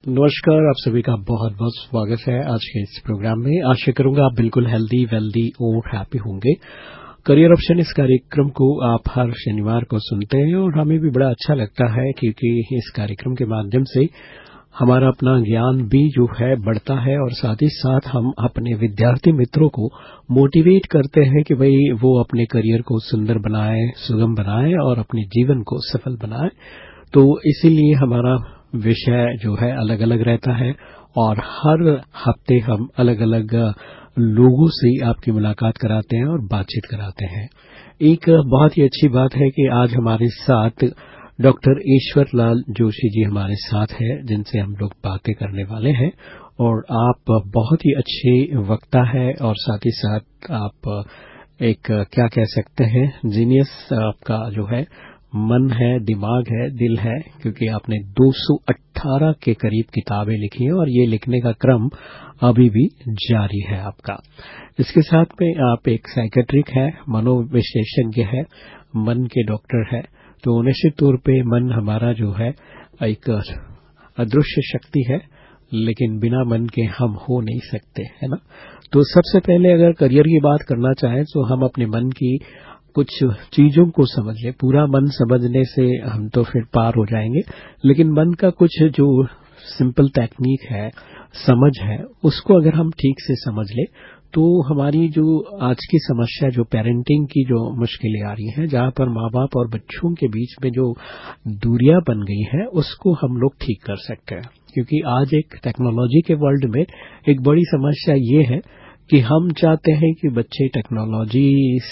नमस्कार, आप सभी का बहुत बहुत स्वागत है आज के इस प्रोग्राम में। आशा करूंगा आप बिल्कुल हेल्दी, वेल्दी और हैप्पी होंगे। करियर ऑप्शन इस कार्यक्रम को आप हर शनिवार को सुनते हैं और हमें भी बड़ा अच्छा लगता है क्योंकि इस कार्यक्रम के माध्यम से हमारा अपना ज्ञान भी जो है बढ़ता है और साथ ही साथ हम अपने विद्यार्थी मित्रों को मोटिवेट करते हैं कि भाई वो अपने करियर को सुंदर बनाए, सुगम बनाए और अपने जीवन को सफल बनाए। तो इसीलिए हमारा विषय जो है अलग अलग रहता है और हर हफ्ते हम अलग अलग लोगों से आपकी मुलाकात कराते हैं और बातचीत कराते हैं। एक बहुत ही अच्छी बात है कि आज हमारे साथ डॉक्टर ईश्वर लाल जोशी जी हमारे साथ है, जिनसे हम लोग बातें करने वाले हैं। और आप बहुत ही अच्छे वक्ता है और साथ ही साथ आप एक क्या कह सकते हैं, जीनियस आपका जो है मन है, दिमाग है, दिल है, क्योंकि आपने 218 के करीब किताबें लिखी हैं और ये लिखने का क्रम अभी भी जारी है आपका। इसके साथ में आप एक साइकेट्रिक है, मनोविशेषज्ञ है, मन के डॉक्टर है। तो निश्चित तौर पे मन हमारा जो है एक अदृश्य शक्ति है, लेकिन बिना मन के हम हो नहीं सकते, है ना। तो सबसे पहले अगर करियर की बात करना चाहें तो हम अपने मन की कुछ चीजों को समझ लें। पूरा मन समझने से हम तो फिर पार हो जाएंगे, लेकिन मन का कुछ जो सिंपल टेक्निक है, समझ है, उसको अगर हम ठीक से समझ लें तो हमारी जो आज की समस्या, जो पेरेंटिंग की जो मुश्किलें आ रही हैं, जहां पर माँ बाप और बच्चों के बीच में जो दूरियां बन गई हैं, उसको हम लोग ठीक कर सकते हैं। क्योंकि आज एक टेक्नोलॉजी के वर्ल्ड में एक बड़ी समस्या ये है कि हम चाहते हैं कि बच्चे टेक्नोलॉजी